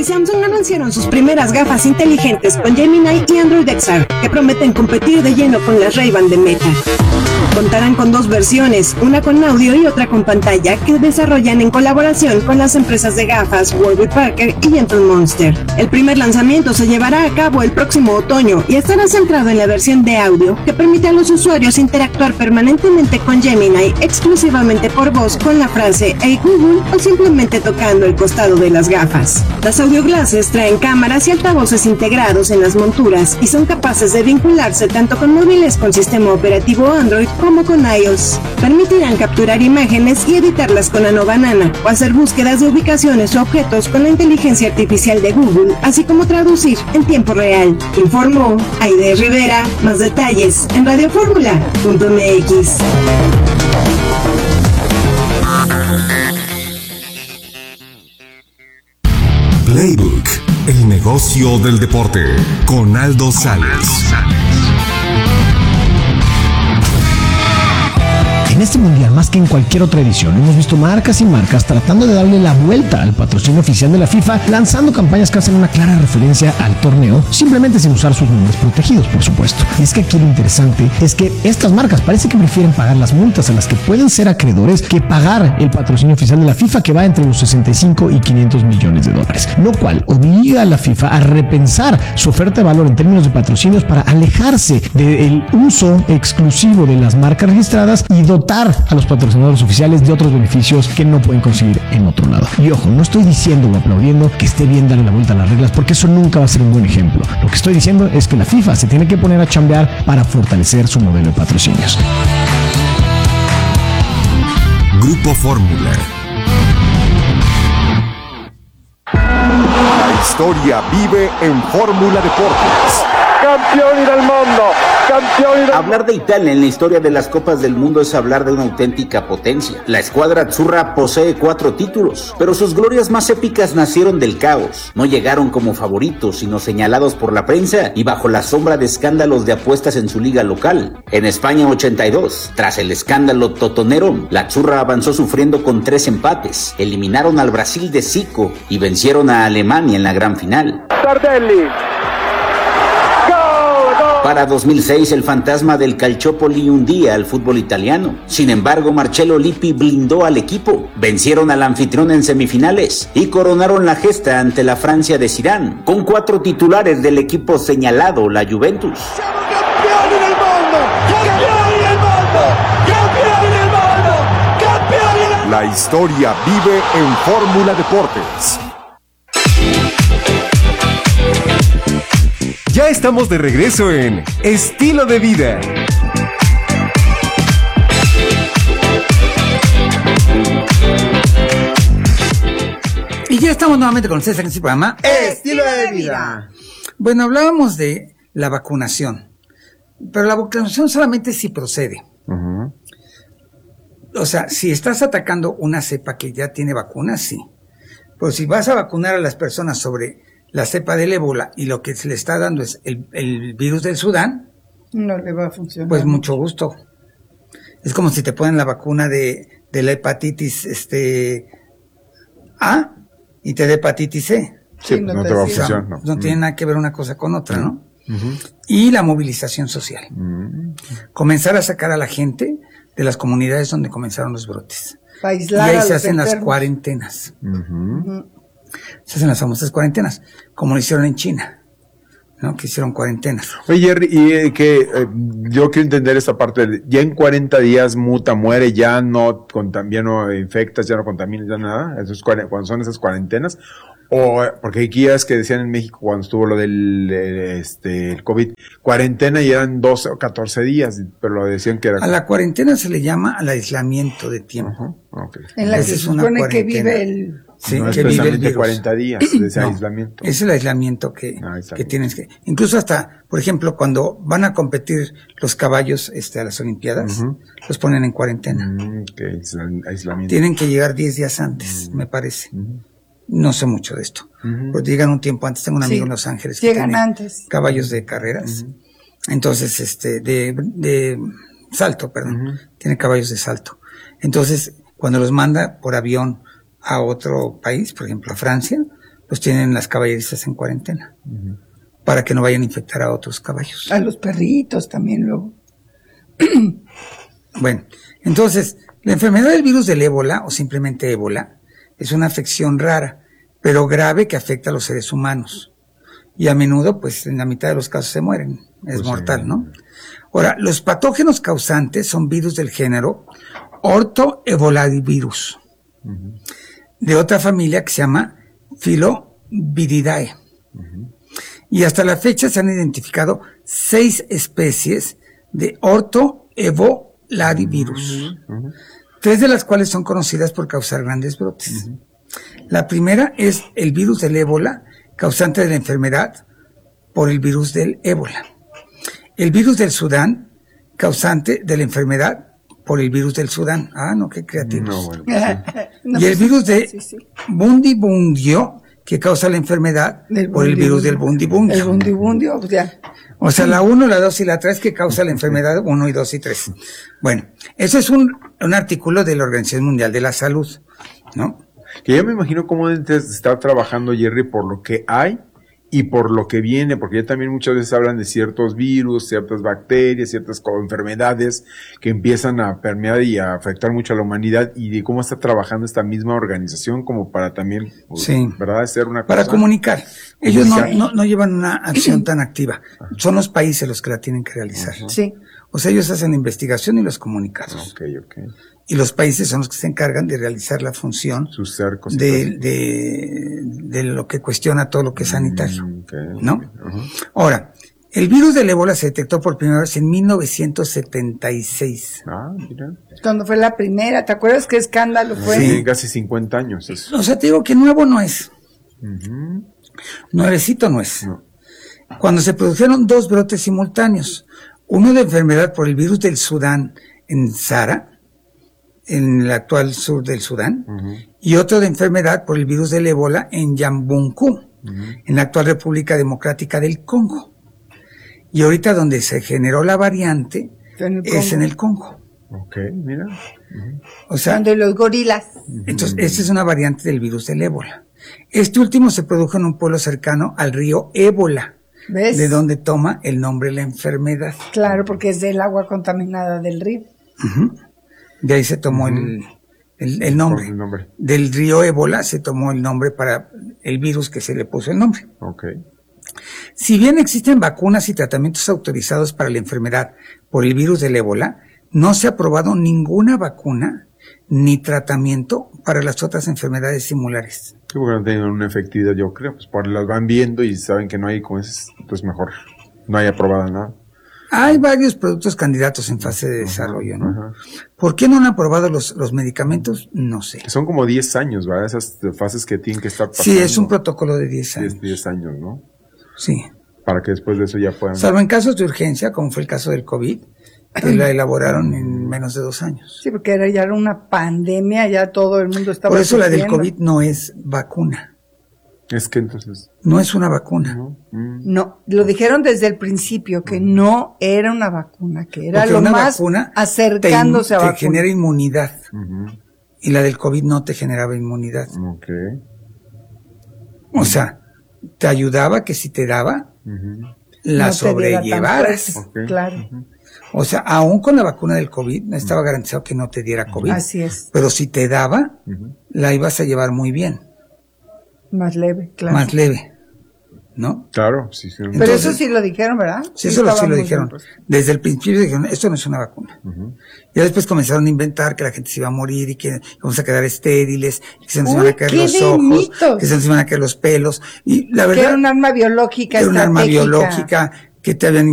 Samsung anunciaron sus primeras gafas inteligentes con Gemini y Android XR, que prometen competir de lleno con las Ray-Ban de Meta. Contarán con 2 versiones, una con audio y otra con pantalla, que desarrollan en colaboración con las empresas de gafas Warby Parker y Gentle Monster. El primer lanzamiento se llevará a cabo el próximo otoño y estará centrado en la versión de audio, que permite a los usuarios interactuar permanentemente con Gemini exclusivamente por voz con la frase "Hey Google" o simplemente tocando el costado de las gafas. Las audio glasses traen cámaras y altavoces integrados en las monturas y son capaces de vincularse tanto con móviles con sistema operativo Android como con iOS. Permitirán capturar imágenes y editarlas con la nueva Nana, o hacer búsquedas de ubicaciones o objetos con la inteligencia artificial de Google, así como traducir en tiempo real. Informó Aide Rivera. Más detalles en radioformula.mx. Playbook, el negocio del deporte, con Aldo Sales. En este mundial, más que en cualquier otra edición, hemos visto marcas y marcas tratando de darle la vuelta al patrocinio oficial de la FIFA, lanzando campañas que hacen una clara referencia al torneo, simplemente sin usar sus nombres protegidos, por supuesto. Y es que aquí lo interesante es que estas marcas parece que prefieren pagar las multas a las que pueden ser acreedores que pagar el patrocinio oficial de la FIFA, que va entre los 65 y 500 millones de dólares, lo cual obliga a la FIFA a repensar su oferta de valor en términos de patrocinios para alejarse del uso exclusivo de las marcas registradas y dotar a los patrocinadores oficiales de otros beneficios que no pueden conseguir en otro lado. Y ojo, no estoy diciendo o aplaudiendo que esté bien darle la vuelta a las reglas, porque eso nunca va a ser un buen ejemplo. Lo que estoy diciendo es que la FIFA se tiene que poner a chambear para fortalecer su modelo de patrocinios. Grupo Fórmula. La historia vive en Fórmula Deportes. Campioni del mundo, campioni del... Hablar de Italia en la historia de las Copas del Mundo es hablar de una auténtica potencia. La escuadra azzurra posee 4 títulos, pero sus glorias más épicas nacieron del caos. No llegaron como favoritos, sino señalados por la prensa y bajo la sombra de escándalos de apuestas en su liga local. En España 82, tras el escándalo totonero, la azzurra avanzó sufriendo con 3 empates. Eliminaron al Brasil de Zico y vencieron a Alemania en la gran final. Tardelli. Para 2006, el fantasma del Calciopoli hundía al fútbol italiano. Sin embargo, Marcello Lippi blindó al equipo. Vencieron al anfitrión en semifinales y coronaron la gesta ante la Francia de Zidane, con 4 titulares del equipo señalado, la Juventus. Siamo campioni del mundo, campioni del mundo, campioni del mundo, campioni del mundo. La historia vive en Fórmula Deportes. Ya estamos de regreso en Estilo de Vida. Y ya estamos nuevamente con ustedes en este programa Estilo de Vida. Bueno, hablábamos de la vacunación, pero la vacunación solamente si procede. Uh-huh. O sea, si estás atacando una cepa que ya tiene vacunas, sí. Pero si vas a vacunar a las personas sobre la cepa del ébola y lo que se le está dando es el virus del Sudán, no le va a funcionar. Pues mucho gusto. Es como si te ponen la vacuna de la hepatitis A y te da hepatitis C. Sí, no te va a funcionar. No tiene nada que ver una cosa con otra, ¿no? Uh-huh. Y la movilización social. Uh-huh. Comenzar a sacar a la gente de las comunidades donde comenzaron los brotes. Para y aislar ahí a se los hacen enfermos. las cuarentenas. Uh-huh. Uh-huh. Se hacen las famosas cuarentenas, como lo hicieron en China, ¿no? Que hicieron cuarentenas. Oye, Jerry, y yo quiero entender esta parte, ya en 40 días muta, muere, ya no infectas, ya no contaminas, ya nada, eso es cuando son esas cuarentenas, o porque hay guías que decían en México cuando estuvo lo del el COVID, cuarentena y eran 12 o 14 días, pero lo decían que era... A la cuarentena se le llama al aislamiento de tiempo. Uh-huh. Okay. En la que se supone que vive el... Sí, no que vive el virus. 40 días de ese aislamiento. Es el aislamiento que tienes que... Incluso hasta, por ejemplo, cuando van a competir los caballos a las Olimpiadas, uh-huh, los ponen en cuarentena. Okay. Aislamiento. Tienen que llegar 10 días antes, me parece. Uh-huh. No sé mucho de esto. Uh-huh. Porque llegan un tiempo antes. Tengo un amigo en Los Ángeles que llegan tiene antes. Caballos de carreras. Uh-huh. Entonces, de salto, perdón. Uh-huh. Tiene caballos de salto. Entonces, cuando los manda por avión a otro país, por ejemplo a Francia, los tienen las caballerizas en cuarentena, para que no vayan a infectar a otros caballos. A los perritos también luego. Bueno, entonces, la enfermedad del virus del ébola, o simplemente ébola, es una afección rara, pero grave que afecta a los seres humanos. Y a menudo, pues, en la mitad de los casos se mueren. Es mortal, ¿no? Ahora, los patógenos causantes son virus del género Orthoebolavirus, de otra familia que se llama Filoviridae. Y hasta la fecha se han identificado 6 especies de Orthoebolavirus, 3 de las cuales son conocidas por causar grandes brotes. La primera es el virus del ébola, causante de la enfermedad por el virus del ébola. El virus del Sudán, causante de la enfermedad por el virus del Sudán. Ah, no, qué creativos. No, bueno, pues y el virus de Bundibugyo, que causa la enfermedad por el virus del Bundibugyo. El Bundibugyo, ya. O sea, la 1, la 2 y la 3 que causa la enfermedad 1 y 2 y 3. Bueno, eso es un artículo de la Organización Mundial de la Salud, ¿no? Que ya me imagino cómo está trabajando Jerry por lo que hay y por lo que viene, porque ya también muchas veces hablan de ciertos virus, ciertas bacterias, ciertas enfermedades que empiezan a permear y a afectar mucho a la humanidad, y de cómo está trabajando esta misma organización como para también, ¿verdad?, hacer una cosa. Para comunicar. Ellos no llevan una acción tan activa. Son los países los que la tienen que realizar. Sí. O sea, ellos hacen la investigación y los comunicados. Okay. Y los países son los que se encargan de realizar la función de lo que cuestiona todo lo que es sanitario, ¿no? Ahora, el virus del ébola se detectó por primera vez en 1976. Ah, mira. Cuando fue la primera, ¿te acuerdas qué escándalo fue? Sí, casi 50 años. Eso. O sea, te digo que nuevo no es. Nuevecito no es. No. Cuando se produjeron 2 brotes simultáneos, uno de enfermedad por el virus del Sudán en Sara, en el actual sur del Sudán, y otro de enfermedad por el virus del ébola en Yambunku, en la actual República Democrática del Congo. Y ahorita donde se generó la variante es en el Congo. Ok, mira. O sea, donde los gorilas. Entonces, esta es una variante del virus del ébola. Este último se produjo en un pueblo cercano al río Ébola, ¿ves? De donde toma el nombre la enfermedad. Claro, porque es del agua contaminada del río. De ahí se tomó el nombre. Del río Ébola se tomó el nombre para el virus que se le puso el nombre. Okay. Si bien existen vacunas y tratamientos autorizados para la enfermedad por el virus del ébola, no se ha aprobado ninguna vacuna ni tratamiento para las otras enfermedades similares. Sí, porque no tienen una efectividad, yo creo, pues por las van viendo y saben que no hay, como es, pues mejor no hay aprobada nada. Hay varios productos candidatos en fase de desarrollo, ¿no? ¿Por qué no han aprobado los medicamentos? No sé. Son como 10 años, ¿verdad? Esas fases que tienen que estar pasando. Sí, es un protocolo de 10 años. 10 años, ¿no? Sí. Para que después de eso ya puedan... Salvo en casos de urgencia, como fue el caso del COVID, que la elaboraron en menos de 2 años. Sí, porque ya era una pandemia, ya todo el mundo estaba... Por eso la del COVID no es vacuna. Es que entonces... No es una vacuna. No, lo dijeron desde el principio, que no era una vacuna, que era porque lo más vacuna acercándose a vacuna. Te genera inmunidad. Y la del COVID no te generaba inmunidad. Okay. O sea, te ayudaba que si te daba, la no sobrellevaras. Okay. Claro. O sea, aún con la vacuna del COVID, no estaba garantizado que no te diera COVID. Así es. Pero si te daba, la ibas a llevar muy bien. Más leve, claro. Más leve, ¿no? Claro, sí. Pero entonces, eso sí lo dijeron, ¿verdad? Sí, eso sí lo dijeron. Desde el principio dijeron, esto no es una vacuna. Y después comenzaron a inventar que la gente se iba a morir y que vamos a quedar estériles, que se nos iban a caer los ojos, que se nos iban a caer los pelos. Y la verdad... Que era un arma biológica. Era un arma biológica que te habían